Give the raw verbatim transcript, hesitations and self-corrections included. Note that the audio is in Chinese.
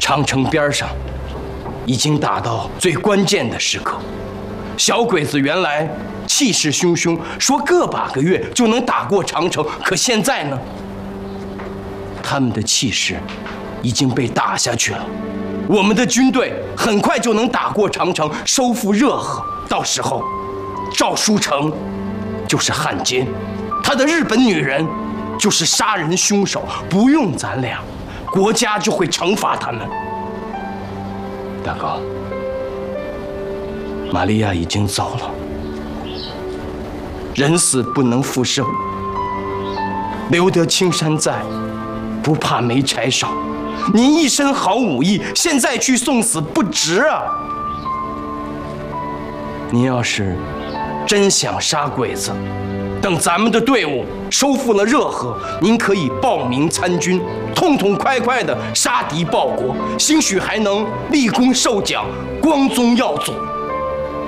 长城边上已经打到最关键的时刻，小鬼子原来气势汹汹，说个把个月就能打过长城，可现在呢，他们的气势已经被打下去了。我们的军队很快就能打过长城，收复热河，到时候赵书成就是汉奸，他的日本女人就是杀人凶手，不用咱俩，国家就会惩罚他们。大哥，玛利亚已经走了，人死不能复生，留得青山在，不怕没柴烧。您一身好武艺，现在去送死不值啊！您要是真想杀鬼子，等咱们的队伍收复了热河，您可以报名参军，痛痛快快地杀敌报国，兴许还能立功受奖，光宗耀祖。